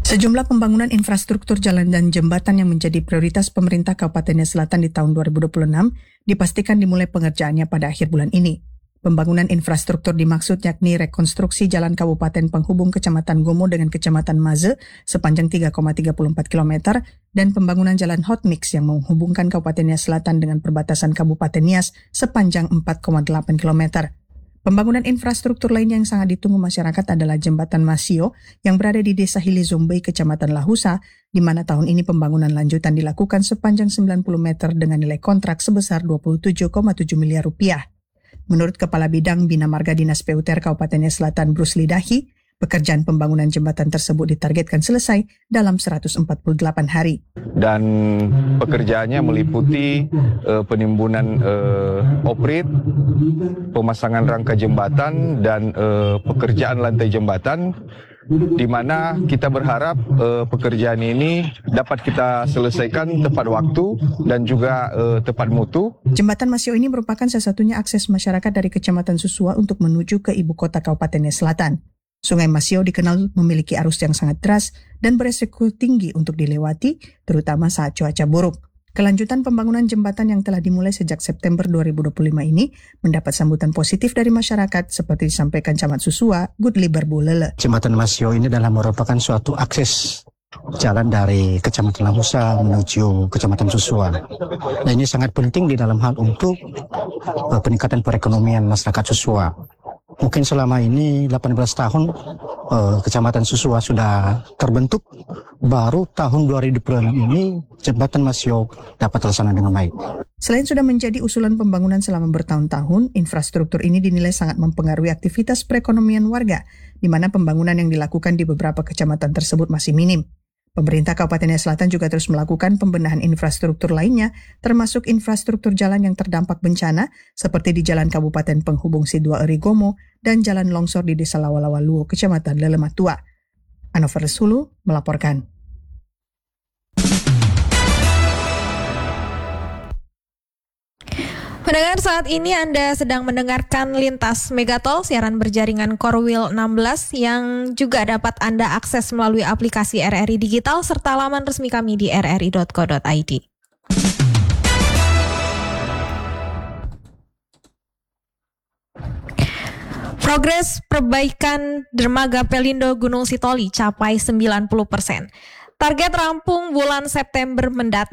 Sejumlah pembangunan infrastruktur jalan dan jembatan yang menjadi prioritas pemerintah Kabupaten Nias Selatan di tahun 2026 dipastikan dimulai pengerjaannya pada akhir bulan ini. Pembangunan infrastruktur dimaksud yakni rekonstruksi jalan kabupaten penghubung Kecamatan Gomo dengan Kecamatan Maze sepanjang 3,34 km dan pembangunan jalan hot mix yang menghubungkan Kabupaten Nias Selatan dengan perbatasan Kabupaten Nias sepanjang 4,8 km. Pembangunan infrastruktur lainnya yang sangat ditunggu masyarakat adalah Jembatan Masio yang berada di Desa Hili Zombei, Kecamatan Lahusa, di mana tahun ini pembangunan lanjutan dilakukan sepanjang 90 meter dengan nilai kontrak sebesar 27,7 miliar rupiah. Menurut Kepala Bidang Bina Marga Dinas PUTR Kabupaten Nias Selatan Bruce Lidahi, pekerjaan pembangunan jembatan tersebut ditargetkan selesai dalam 148 hari. Dan pekerjaannya meliputi penimbunan oprit, pemasangan rangka jembatan, dan pekerjaan lantai jembatan, di mana kita berharap pekerjaan ini dapat kita selesaikan tepat waktu dan juga tepat mutu. Jembatan Masio ini merupakan salah satunya akses masyarakat dari Kecamatan Susua untuk menuju ke ibu kota Kabupaten Nias Selatan. Sungai Masio dikenal memiliki arus yang sangat deras dan beresiko tinggi untuk dilewati, terutama saat cuaca buruk. Kelanjutan pembangunan jembatan yang telah dimulai sejak September 2025 ini mendapat sambutan positif dari masyarakat seperti disampaikan Camat Susua, Gudli Berbulele. Jembatan Masio ini adalah merupakan suatu akses jalan dari Kecamatan Lahusa menuju Kecamatan Susua. Nah, ini sangat penting di dalam hal untuk peningkatan perekonomian masyarakat Susua. Mungkin selama ini 18 tahun Kecamatan Susua sudah terbentuk, baru tahun 2026 ini Jembatan Masio dapat terlaksana dengan baik. Selain sudah menjadi usulan pembangunan selama bertahun-tahun, infrastruktur ini dinilai sangat mempengaruhi aktivitas perekonomian warga, di mana pembangunan yang dilakukan di beberapa kecamatan tersebut masih minim. Pemerintah Kabupaten Nias Selatan juga terus melakukan pembenahan infrastruktur lainnya, termasuk infrastruktur jalan yang terdampak bencana, seperti di Jalan Kabupaten Penghubung Sidua Eri Gomo dan Jalan Longsor di Desa Lawalawa Luo, Kecamatan Lelematua. Anover Sulu melaporkan. Pendengar, saat ini Anda sedang mendengarkan Lintas Megatol, siaran berjaringan Korwil 16 yang juga dapat Anda akses melalui aplikasi RRI Digital serta laman resmi kami di rri.co.id. Progres perbaikan dermaga Pelindo Gunung Sitoli capai 90%. Target rampung bulan September mendatang.